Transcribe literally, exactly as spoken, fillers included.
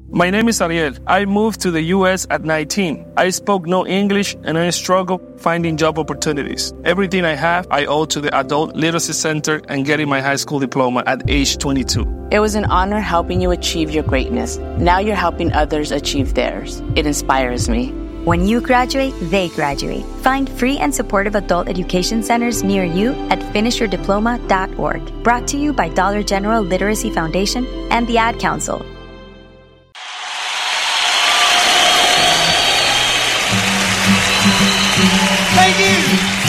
My name is Ariel. I moved to the U S at nineteen. I spoke no English and I struggled finding job opportunities. Everything I have, I owe to the Adult Literacy Center and getting my high school diploma at age twenty-two. It was an honor helping you achieve your greatness. Now you're helping others achieve theirs. It inspires me. When you graduate, they graduate. Find free and supportive adult education centers near you at finish your diploma dot org. Brought to you by Dollar General Literacy Foundation and the Ad Council. Thank you.